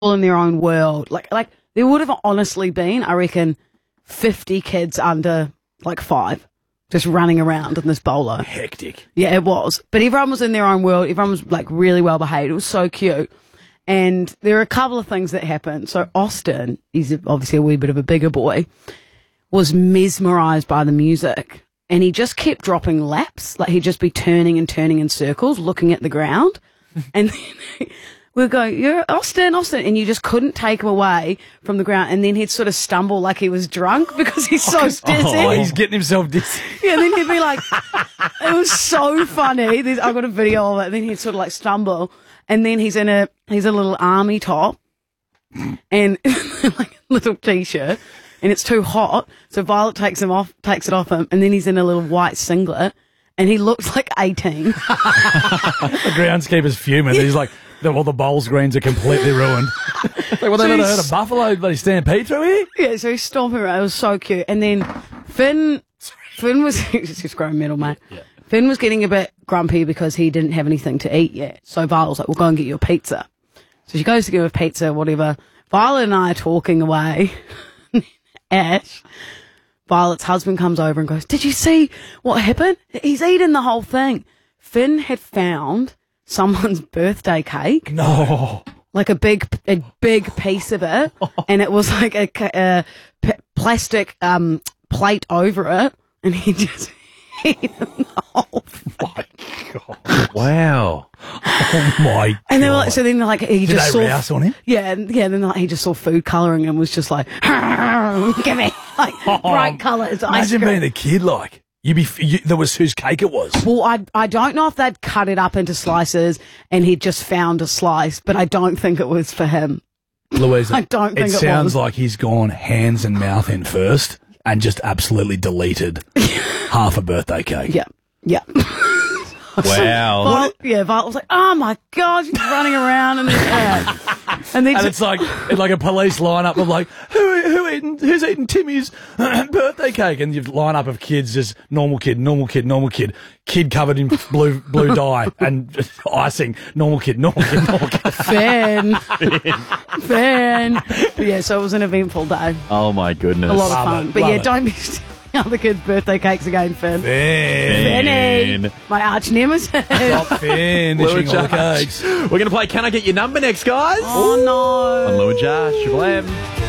all in their own world. Like there would have honestly been, I reckon, 50 kids under 5 just running around in this bowler. Hectic. Yeah, it was. But everyone was in their own world. Everyone was really well behaved. It was so cute. And there are a couple of things that happened. So Austin, he's obviously a wee bit of a bigger boy, was mesmerised by the music. And he just kept dropping laps. Like he'd just be turning and turning in circles, looking at the ground. And then we'd go, "You're Austin. And you just couldn't take him away from the ground. And then he'd sort of stumble like he was drunk because he's so dizzy. Oh, he's getting himself dizzy. Yeah, and then he'd be like, it was so funny. I've got a video of it. And then he'd sort of stumble. And then he's in a little army top and a little t-shirt. And it's too hot. So Violet takes it off him. And then he's in a little white singlet. And he looks like 18. The groundskeeper's fuming. He's like, all the bowls greens are completely ruined. They never heard of buffalo bloody stampede through here? Yeah, so he's stomping around. It was so cute. And then Finn was, he's just growing metal, mate. Yeah. Finn was getting a bit grumpy because he didn't have anything to eat yet. So Violet was like, we'll go and get you a pizza. So she goes to get him a pizza, whatever. Violet and I are talking away. Ash, Violet's husband, comes over and goes, "Did you see what happened? He's eaten the whole thing." Finn had found someone's birthday cake. No. Like a big piece of it. And it was like a plastic plate over it. And he just eaten the whole thing. Oh my God. Wow. Oh my God. And they were like, so then he Did just they saw rouse on him? Yeah, then he just saw food colouring and was just like, give me bright colours. Imagine being a kid that was whose cake it was. Well, I don't know if they'd cut it up into slices and he'd just found a slice, but I don't think it was for him. Louisa, I don't think it sounds was. like he's gone hands and mouth in first and just absolutely deleted half a birthday cake. Yeah. Wow. Violet was like, "Oh my God," she's running around and then And it's like a police lineup of like, who's eating Timmy's birthday cake? And you line up of kids, just normal kid, kid covered in blue dye and just icing, normal kid. Finn. Yeah, so it was an eventful day. Oh my goodness. A lot of fun. But yeah, don't be other kids' birthday cakes again, Finn. Finny, my arch nemesis. Stop finishing all the cakes. We're going to play Can I Get Your Number next, guys? Oh no. On Lou and Josh, Triple M.